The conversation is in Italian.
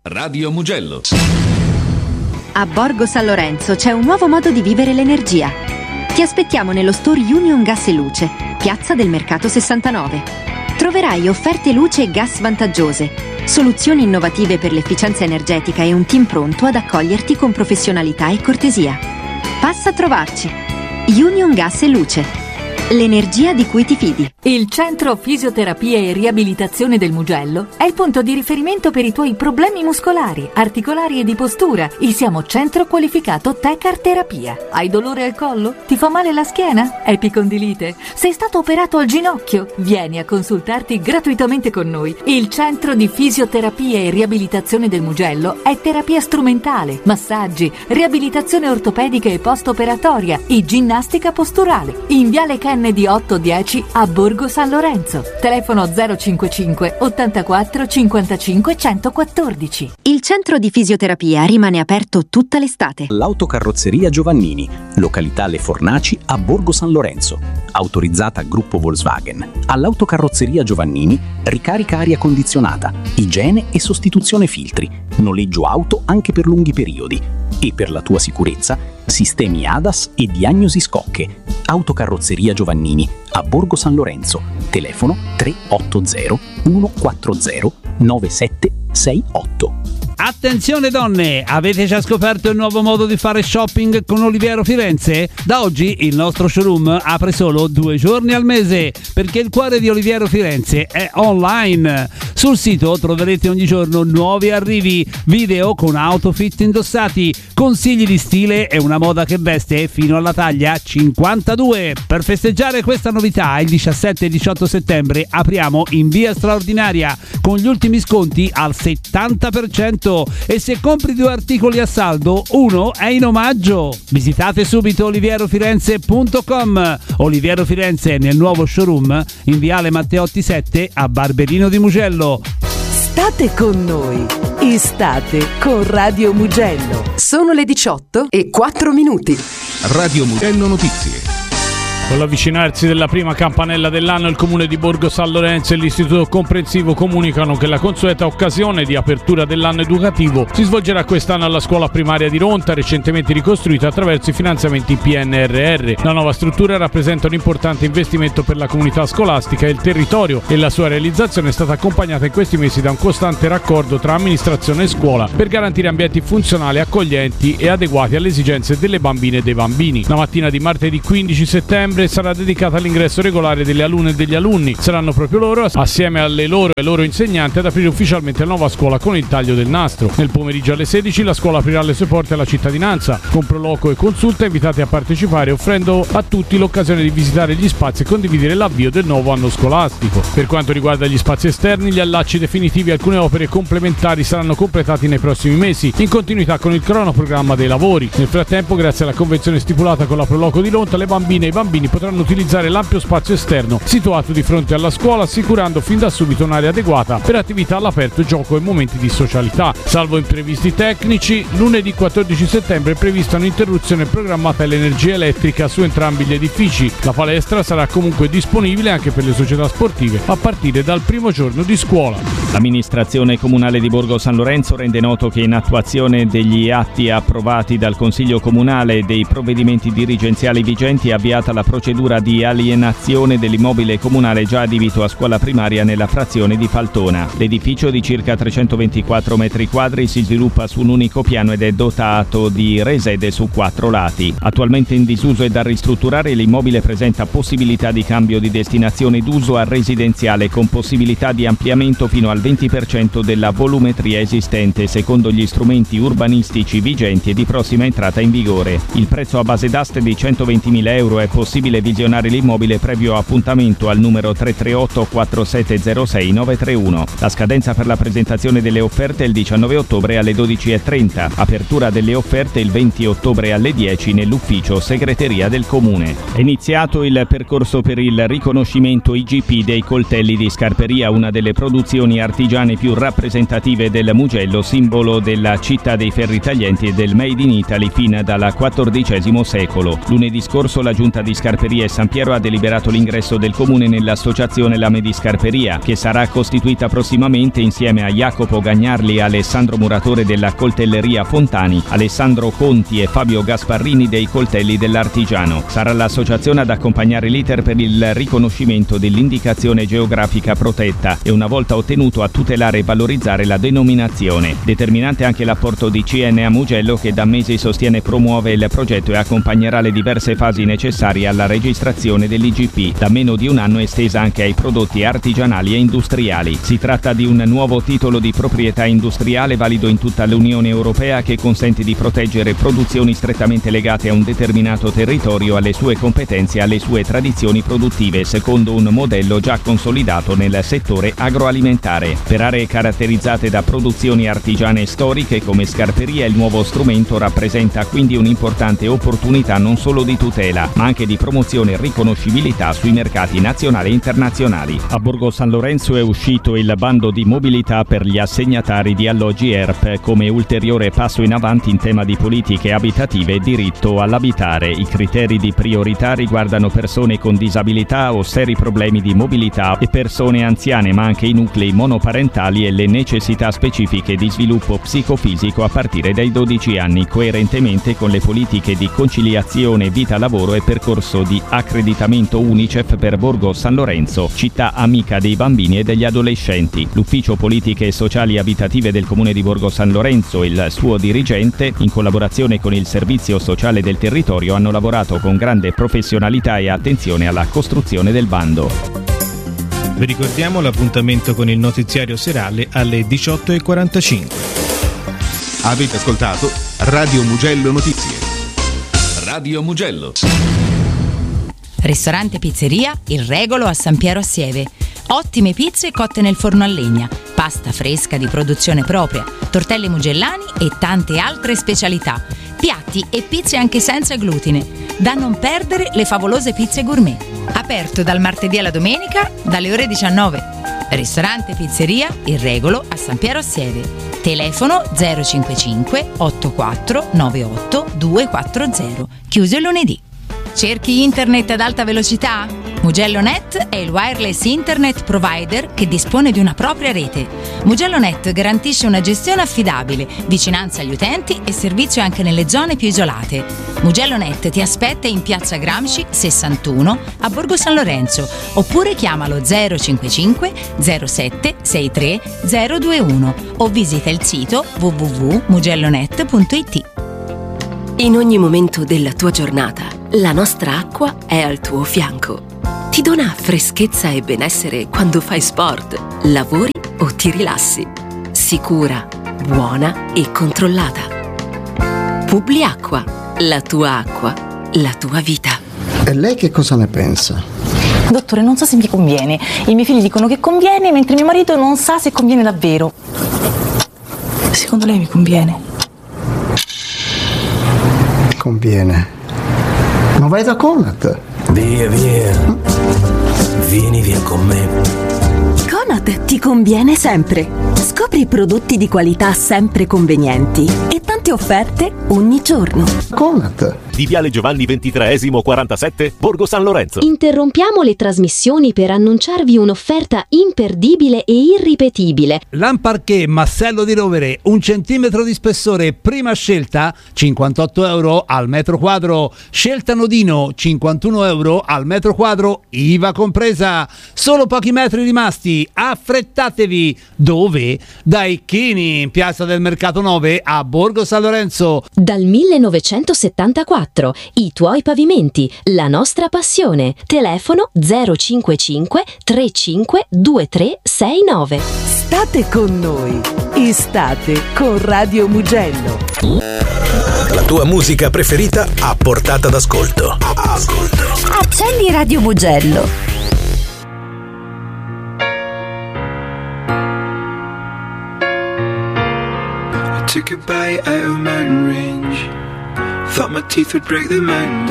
Radio Mugello. A Borgo San Lorenzo c'è un nuovo modo di vivere l'energia. Ti aspettiamo nello store Union Gas e Luce, Piazza del Mercato 69. Troverai offerte luce e gas vantaggiose, soluzioni innovative per l'efficienza energetica e un team pronto ad accoglierti con professionalità e cortesia. Passa a trovarci. Union Gas e Luce. L'energia di cui ti fidi. Il Centro Fisioterapia e Riabilitazione del Mugello è il punto di riferimento per i tuoi problemi muscolari, articolari e di postura. Il siamo centro qualificato Tecar Terapia. Hai dolore al collo? Ti fa male la schiena? Epicondilite? Sei stato operato al ginocchio? Vieni a consultarti gratuitamente con noi. Il Centro di Fisioterapia e Riabilitazione del Mugello è terapia strumentale, massaggi, riabilitazione ortopedica e post-operatoria e ginnastica posturale. In Viale Kennedy 810 a Borgo San Lorenzo. Telefono 055 84 55 114. Il centro di fisioterapia rimane aperto tutta l'estate. L'Autocarrozzeria Giovannini, località Le Fornaci a Borgo San Lorenzo. Autorizzata gruppo Volkswagen. All'Autocarrozzeria Giovannini ricarica aria condizionata, igiene e sostituzione filtri, noleggio auto anche per lunghi periodi. E per la tua sicurezza, sistemi ADAS e diagnosi scocche. Autocarrozzeria Giovannini a Borgo San Lorenzo. Telefono 380 140 9768. Attenzione donne, avete già scoperto il nuovo modo di fare shopping con Oliviero Firenze? Da oggi il nostro showroom apre solo 2 giorni al mese, perché il cuore di Oliviero Firenze è online. Sul sito troverete ogni giorno nuovi arrivi, video con outfit indossati, consigli di stile e una moda che veste fino alla taglia 52. Per festeggiare questa novità, il 17 e 18 settembre apriamo in via straordinaria con gli ultimi sconti al 70%. E se compri 2 articoli a saldo, uno è in omaggio. Visitate subito olivierofirenze.com. Oliviero Firenze nel nuovo showroom in viale Matteotti 7 a Barberino di Mugello. State con noi, estate con Radio Mugello. Sono le 18:04. Radio Mugello Notizie. Con l'avvicinarsi della prima campanella dell'anno, il comune di Borgo San Lorenzo e l'istituto comprensivo comunicano che la consueta occasione di apertura dell'anno educativo si svolgerà quest'anno alla scuola primaria di Ronta, recentemente ricostruita attraverso i finanziamenti PNRR. La nuova struttura rappresenta un importante investimento per la comunità scolastica e il territorio, e la sua realizzazione è stata accompagnata in questi mesi da un costante raccordo tra amministrazione e scuola per garantire ambienti funzionali, accoglienti e adeguati alle esigenze delle bambine e dei bambini. La mattina di martedì 15 settembre sarà dedicata all'ingresso regolare delle alunne e degli alunni. Saranno proprio loro, assieme alle loro e loro insegnanti, ad aprire ufficialmente la nuova scuola con il taglio del nastro. Nel pomeriggio alle 16 la scuola aprirà le sue porte alla cittadinanza, con proloquio e consulta, invitati a partecipare, offrendo a tutti l'occasione di visitare gli spazi e condividere l'avvio del nuovo anno scolastico. Per quanto riguarda gli spazi esterni, gli allacci definitivi e alcune opere complementari saranno completati nei prossimi mesi, in continuità con il cronoprogramma dei lavori. Nel frattempo, grazie alla convenzione stipulata con la Proloco di Ronta, le bambine e i bambini potranno utilizzare l'ampio spazio esterno situato di fronte alla scuola, assicurando fin da subito un'area adeguata per attività all'aperto, gioco e momenti di socialità. Salvo imprevisti tecnici, lunedì 14 settembre è prevista un'interruzione programmata dell'energia elettrica su entrambi gli edifici. La palestra sarà comunque disponibile anche per le società sportive a partire dal primo giorno di scuola. L'amministrazione comunale di Borgo San Lorenzo rende noto che in attuazione degli atti approvati dal Consiglio Comunale e dei provvedimenti dirigenziali vigenti è avviata la procedura di alienazione dell'immobile comunale già adibito a scuola primaria nella frazione di Faltona. L'edificio di circa 324 metri quadri si sviluppa su un unico piano ed è dotato di resede su 4 lati. Attualmente in disuso e da ristrutturare, l'immobile presenta possibilità di cambio di destinazione d'uso a residenziale con possibilità di ampliamento fino al 20% della volumetria esistente secondo gli strumenti urbanistici vigenti e di prossima entrata in vigore. Il prezzo a base d'asta è di 120.000 euro. È possibile visionare l'immobile previo appuntamento al numero 338 4706 931. La scadenza per la presentazione delle offerte è il 19 ottobre alle 12:30. Apertura delle offerte il 20 ottobre alle 10 nell'ufficio segreteria del comune. È iniziato il percorso per il riconoscimento IGP dei coltelli di Scarperia, una delle produzioni artigiane più rappresentative del Mugello, simbolo della città dei ferri taglienti e del Made in Italy fin dal XIV secolo. Lunedì scorso la giunta di Scarperia Scarperie San Piero ha deliberato l'ingresso del comune nell'associazione Lame di Scarperia, che sarà costituita prossimamente insieme a Jacopo Gagnarli e Alessandro Muratore della Coltelleria Fontani, Alessandro Conti e Fabio Gasparrini dei Coltelli dell'Artigiano. Sarà l'associazione ad accompagnare l'iter per il riconoscimento dell'indicazione geografica protetta e, una volta ottenuto, a tutelare e valorizzare la denominazione. Determinante anche l'apporto di CN a Mugello, che da mesi sostiene e promuove il progetto e accompagnerà le diverse fasi necessarie alla registrazione dell'IGP, da meno di un anno estesa anche ai prodotti artigianali e industriali. Si tratta di un nuovo titolo di proprietà industriale valido in tutta l'Unione Europea, che consente di proteggere produzioni strettamente legate a un determinato territorio, alle sue competenze e alle sue tradizioni produttive, secondo un modello già consolidato nel settore agroalimentare. Per aree caratterizzate da produzioni artigiane storiche come Scarperia, il nuovo strumento rappresenta quindi un'importante opportunità non solo di tutela, ma anche di promozione e riconoscibilità sui mercati nazionali e internazionali. A Borgo San Lorenzo è uscito il bando di mobilità per gli assegnatari di alloggi ERP come ulteriore passo in avanti in tema di politiche abitative e diritto all'abitare. I criteri di priorità riguardano persone con disabilità o seri problemi di mobilità e persone anziane, ma anche i nuclei monoparentali e le necessità specifiche di sviluppo psicofisico a partire dai 12 anni, coerentemente con le politiche di conciliazione vita-lavoro e percorso di accreditamento UNICEF per Borgo San Lorenzo, città amica dei bambini e degli adolescenti. L'Ufficio Politiche Sociali e Abitative del Comune di Borgo San Lorenzo e il suo dirigente, in collaborazione con il Servizio Sociale del Territorio, hanno lavorato con grande professionalità e attenzione alla costruzione del bando. Vi ricordiamo l'appuntamento con il notiziario serale alle 18:45. Avete ascoltato Radio Mugello Notizie. Radio Mugello. Ristorante Pizzeria Il Regolo a San Piero a Sieve. Ottime pizze cotte nel forno a legna, pasta fresca di produzione propria, tortelli mugellani e tante altre specialità. Piatti e pizze anche senza glutine. Da non perdere le favolose pizze gourmet. Aperto dal martedì alla domenica dalle ore 19. Ristorante Pizzeria Il Regolo a San Piero a Sieve. Telefono 055 84 98 240. Chiuso il lunedì. Cerchi internet ad alta velocità? MugelloNet è il wireless internet provider che dispone di una propria rete. MugelloNet garantisce una gestione affidabile, vicinanza agli utenti e servizio anche nelle zone più isolate. MugelloNet ti aspetta in Piazza Gramsci 61 a Borgo San Lorenzo, oppure chiamalo 055 07 63 021 o visita il sito www.mugellonet.it. In ogni momento della tua giornata, la nostra acqua è al tuo fianco. Ti dona freschezza e benessere quando fai sport, lavori o ti rilassi. Sicura, buona e controllata. Publiacqua, la tua acqua, la tua vita. E lei che cosa ne pensa? Dottore, non so se mi conviene. I miei figli dicono che conviene, mentre mio marito non sa se conviene davvero. Secondo lei mi conviene? Conviene. Ma vai da Conad. Via, vieni via con me. Conad ti conviene sempre. Scopri prodotti di qualità sempre convenienti e tante offerte ogni giorno. Conad. Di Viale Giovanni XXIII 47, Borgo San Lorenzo. Interrompiamo le trasmissioni per annunciarvi un'offerta imperdibile e irripetibile. Lamparché Massello di Rovere, 1 centimetro di spessore, prima scelta, 58 euro al metro quadro. Scelta Nodino, 51 euro al metro quadro, IVA compresa. Solo pochi metri rimasti, affrettatevi. Dove? Dai Chini, in Piazza del Mercato 9 a Borgo San Lorenzo. Dal 1974. I tuoi pavimenti, la nostra passione. Telefono 055 35 2369. State con noi. Estate con Radio Mugello. La tua musica preferita a portata d'ascolto. Accendi Radio Mugello. I took a bite out of a mountain range. Thought my teeth would break the mountain